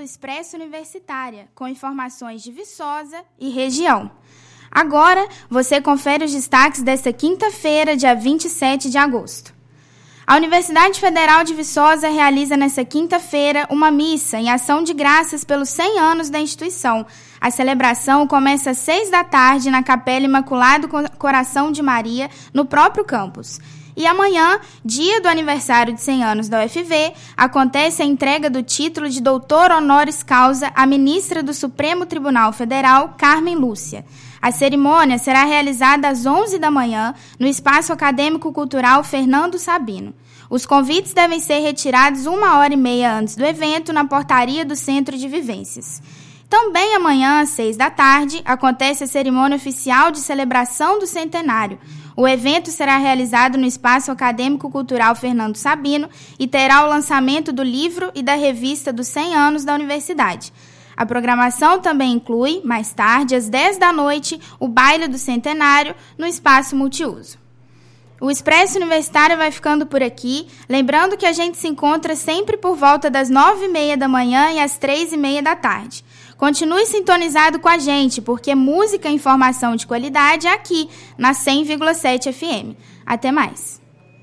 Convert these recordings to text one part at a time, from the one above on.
Expresso Universitária, com informações de Viçosa e região. Agora, você confere os destaques desta quinta-feira, dia 27 de agosto. A Universidade Federal de Viçosa realiza nesta quinta-feira uma missa em ação de graças pelos 100 anos da instituição. A celebração começa às 6 da tarde na Capela Imaculado Coração de Maria, no próprio campus. E amanhã, dia do aniversário de 100 anos da UFV, acontece a entrega do título de doutor honoris causa à ministra do Supremo Tribunal Federal, Carmen Lúcia. A cerimônia será realizada às 11 da manhã no Espaço Acadêmico Cultural Fernando Sabino. Os convites devem ser retirados 1h30 antes do evento na portaria do Centro de Vivências. Também amanhã, às 6 da tarde, acontece a cerimônia oficial de celebração do centenário. O evento será realizado no Espaço Acadêmico Cultural Fernando Sabino e terá o lançamento do livro e da revista dos 100 anos da universidade. A programação também inclui, mais tarde, às 10 da noite, o baile do centenário no Espaço Multiuso. O Expresso Universitário vai ficando por aqui, lembrando que a gente se encontra sempre por volta das 9h30 da manhã e às 3h30 da tarde. Continue sintonizado com a gente, porque música e informação de qualidade é aqui, na 100,7 FM. Até mais.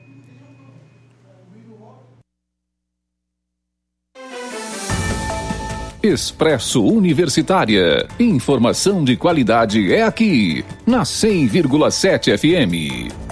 Expresso Universitária. Informação de qualidade é aqui, na 100,7 FM.